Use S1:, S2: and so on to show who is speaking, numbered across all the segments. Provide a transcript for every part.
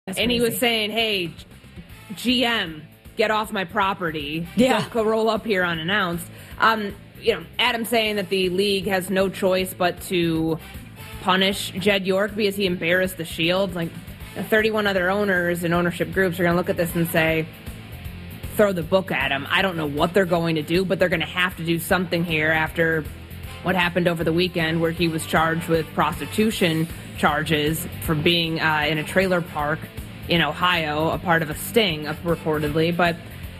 S1: And he was saying, hey, GM, get off my property. Don't go roll up here unannounced. Adam saying that the league has no choice but to punish Jed York because he embarrassed the Shield. 31 other owners and ownership groups are going to look at this and say, throw the book at him. I don't know what they're going to do, but they're going to have to do something here after what happened over the weekend where he was charged with prostitution charges for being in a trailer park in Ohio, a part of a sting, reportedly. But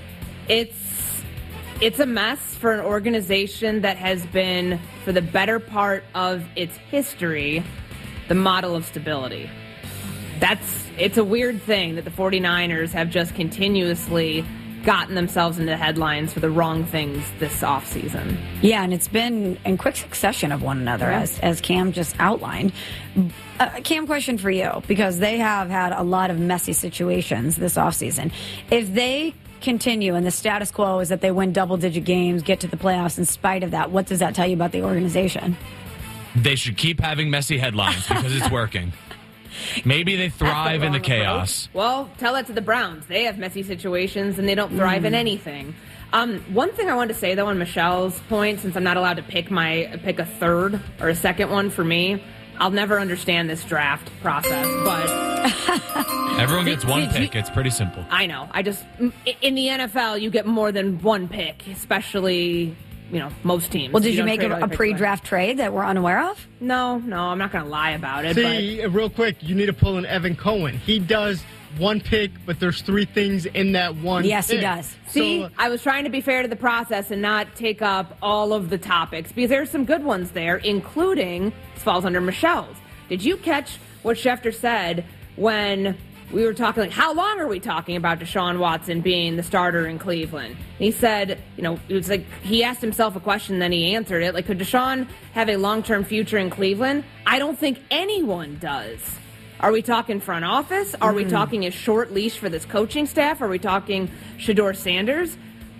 S1: it's a mess for an organization that has been, for the better part of its history, the model of stability. It's a weird thing that the 49ers have just continuously gotten themselves into headlines for the wrong things this offseason.
S2: Yeah, and it's been in quick succession of one another, as Cam just outlined. Cam, question for you, because they have had a lot of messy situations this offseason. If they continue and the status quo is that they win double-digit games, get to the playoffs in spite of that, what does that tell you about the organization?
S3: They should keep having messy headlines because it's working. Maybe they thrive in the chaos.
S1: Approach. Well, tell that to the Browns. They have messy situations, and they don't thrive in anything. One thing I wanted to say, though, on Michelle's point, since I'm not allowed to pick a third or a second one for me, I'll never understand this draft process, but...
S3: Everyone gets one pick. It's pretty simple.
S1: I know. In the NFL, you get more than one pick, especially... most teams.
S2: Well, did you make a pre-draft trade that we're unaware of?
S1: No, I'm not going to lie about it.
S4: See, real quick, you need to pull in Evan Cohen. He does one pick, but there's three things in that one
S2: Yes,
S4: pick.
S2: He does.
S1: See, I was trying to be fair to the process and not take up all of the topics, because there's some good ones there, including, this falls under Michelle's. Did you catch what Schefter said when... we were talking, how long are we talking about Deshaun Watson being the starter in Cleveland? And he said, it was like he asked himself a question, then he answered it. Could Deshaun have a long-term future in Cleveland? I don't think anyone does. Are we talking front office? Are we talking a short leash for this coaching staff? Are we talking Shedeur Sanders?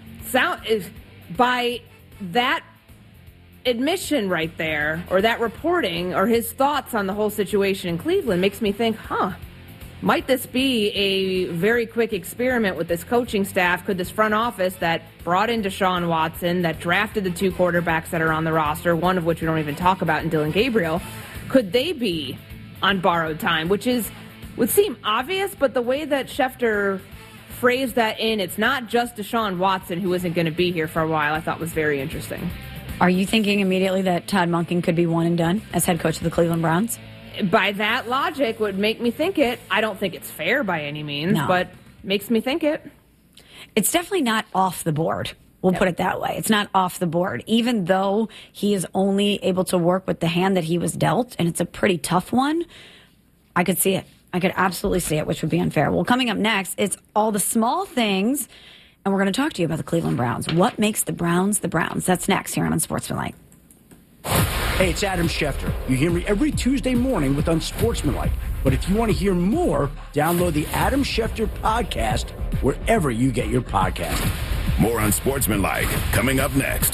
S1: By that admission right there, or that reporting, or his thoughts on the whole situation in Cleveland makes me think, might this be a very quick experiment with this coaching staff? Could this front office that brought in Deshaun Watson, that drafted the two quarterbacks that are on the roster, one of which we don't even talk about in Dylan Gabriel, could they be on borrowed time? Which would seem obvious, but the way that Schefter phrased that it's not just Deshaun Watson who isn't going to be here for a while, I thought was very interesting.
S2: Are you thinking immediately that Todd Monken could be one and done as head coach of the Cleveland Browns?
S1: By that logic would make me think it. I don't think it's fair by any means, but makes me think it.
S2: It's definitely not off the board. We'll put it that way. It's not off the board, even though he is only able to work with the hand that he was dealt, and it's a pretty tough one. I could see it. I could absolutely see it, which would be unfair. Well, coming up next, it's all the small things, and we're going to talk to you about the Cleveland Browns. What makes the Browns the Browns? That's next here on Unsportsmanlike.
S5: Hey, it's Adam Schefter. You hear me every Tuesday morning with Unsportsmanlike. But if you want to hear more, download the Adam Schefter podcast wherever you get your podcast.
S6: More Unsportsmanlike coming up next.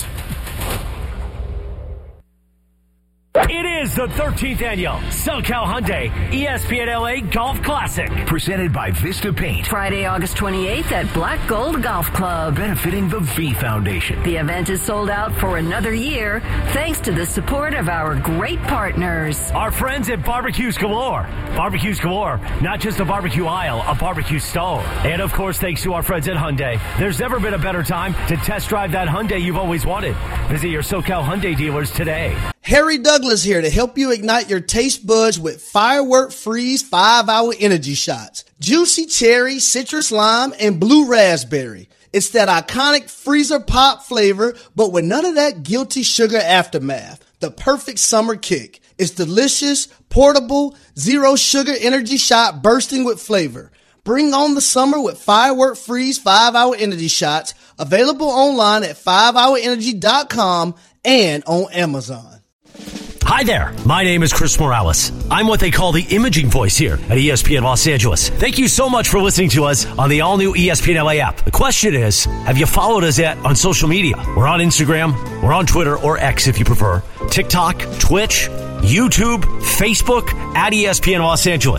S7: It is the 13th annual SoCal Hyundai ESPN LA Golf Classic.
S8: Presented by Vista Paint.
S9: Friday, August 28th at Black Gold Golf Club.
S8: Benefiting the V Foundation.
S9: The event is sold out for another year thanks to the support of our great partners.
S7: Our friends at Barbecues Galore. Barbecues Galore, not just a barbecue aisle, a barbecue stove. And of course, thanks to our friends at Hyundai. There's never been a better time to test drive that Hyundai you've always wanted. Visit your SoCal Hyundai dealers today.
S10: Harry Douglas here to help you ignite your taste buds with Firework Freeze 5-Hour Energy Shots. Juicy cherry, citrus lime, and blue raspberry. It's that iconic freezer pop flavor, but with none of that guilty sugar aftermath. The perfect summer kick. It's delicious, portable, zero sugar energy shot bursting with flavor. Bring on the summer with Firework Freeze 5-Hour Energy Shots. Available online at 5hourenergy.com and on Amazon.
S7: Hi there, my name is Chris Morales. I'm what they call the imaging voice here at ESPN Los Angeles. Thank you so much for listening to us on the all-new ESPN LA app. The question is, have you followed us yet on social media? We're on Instagram, we're on Twitter, or X if you prefer, TikTok, Twitch, YouTube, Facebook, at ESPN Los Angeles.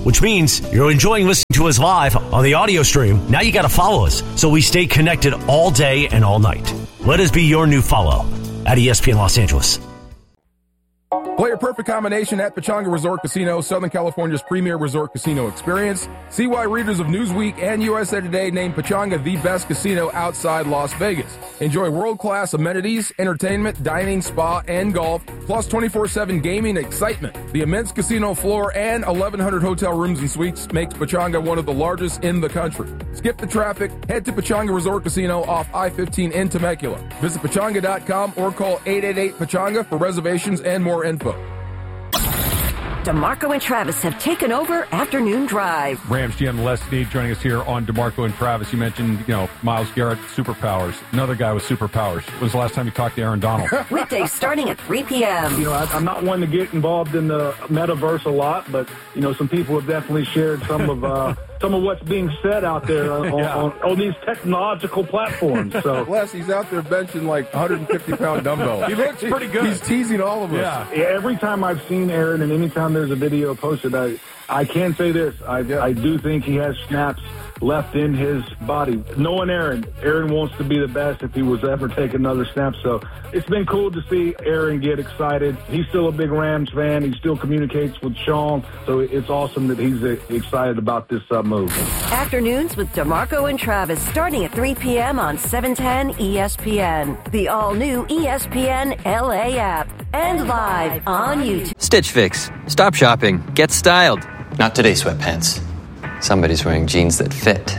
S7: which means you're enjoying listening to us live on the audio stream. Now you got to follow us so we stay connected all day and all night. Let us be your new follow at ESPN Los Angeles.
S11: Play a perfect combination at Pechanga Resort Casino, Southern California's premier resort casino experience. See why readers of Newsweek and USA Today named Pechanga the best casino outside Las Vegas. Enjoy world-class amenities, entertainment, dining, spa, and golf, plus 24/7 gaming excitement. The immense casino floor and 1,100 hotel rooms and suites makes Pechanga one of the largest in the country. Skip the traffic, head to Pechanga Resort Casino off I-15 in Temecula. Visit Pechanga.com or call 888-PECHANGA for reservations and more info.
S9: DeMarco and Travis have taken over Afternoon Drive.
S12: Rams GM Les Snead joining us here on DeMarco and Travis. You mentioned, Myles Garrett, superpowers. Another guy with superpowers. When was the last time you talked to Aaron Donald?
S9: Weekdays starting at 3 p.m.
S13: I'm not one to get involved in the metaverse a lot, but, some people have definitely shared some of what's being said out there on these technological platforms. So
S11: Les, he's out there benching like 150-pound dumbbells. He looks pretty good. He's teasing all of us.
S13: Yeah. Every time I've seen Aaron and anytime there's a video posted, I can say this. I do think he has snaps left in his body. Knowing Aaron wants to be the best if he was to ever take another snap. So it's been cool to see Aaron get excited. He's still a big Rams fan. He still communicates with Sean. So it's awesome that he's excited about this move.
S9: Afternoons with DeMarco and Travis starting at 3 p.m. on 710 ESPN. The all-new ESPN LA app. And live on YouTube.
S14: Stitch Fix. Stop shopping. Get styled. Not today, sweatpants. Somebody's wearing jeans that fit.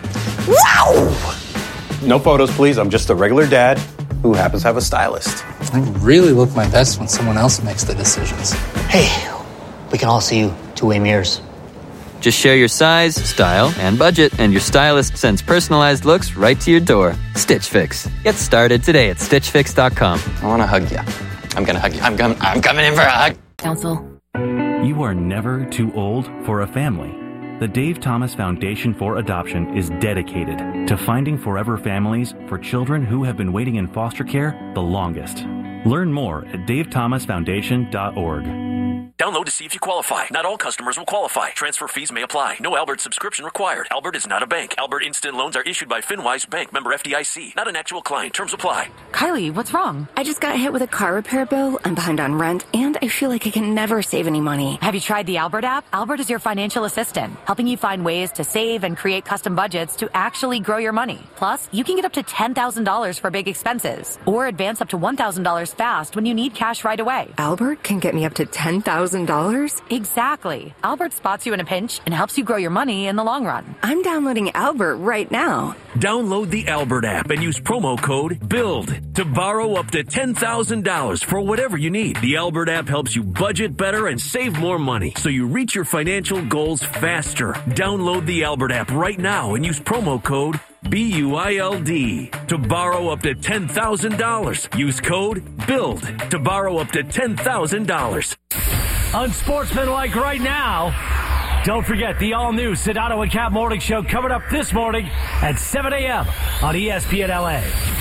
S15: Wow! No photos, please. I'm just a regular dad who happens to have a stylist.
S16: I really look my best when someone else makes the decisions. Hey, we can all see you two-way mirrors.
S14: Just share your size, style, and budget, and your stylist sends personalized looks right to your door. Stitch Fix. Get started today at StitchFix.com. I want to hug you. I'm going to hug you. I'm coming in for a hug.
S17: Counsel. You are never too old for a family. The Dave Thomas Foundation for Adoption is dedicated to finding forever families for children who have been waiting in foster care the longest. Learn more at davethomasfoundation.org.
S18: Download to see if you qualify. Not all customers will qualify. Transfer fees may apply. No Albert subscription required. Albert is not a bank. Albert Instant Loans are issued by FinWise Bank, member FDIC. Not an actual client. Terms apply.
S19: Kylie, what's wrong? I just got hit with a car repair bill. I'm behind on rent, and I feel like I can never save any money.
S20: Have you tried the Albert app? Albert is your financial assistant, helping you find ways to save and create custom budgets to actually grow your money. Plus, you can get up to $10,000 for big expenses, or advance up to $1,000 fast when you need cash right away.
S19: Albert can get me up to $10,000?
S20: Exactly. Albert spots you in a pinch and helps you grow your money in the long run.
S19: I'm downloading Albert right now.
S18: Download the Albert app and use promo code BUILD to borrow up to $10,000 for whatever you need. The Albert app helps you budget better and save more money so you reach your financial goals faster. Download the Albert app right now and use promo code BUILD to borrow up to $10,000. Use code BUILD to borrow up to $10,000.
S7: Unsportsmanlike right now. Don't forget the all-new Sedano and Cap Morning Show coming up this morning at 7 a.m. on ESPN LA.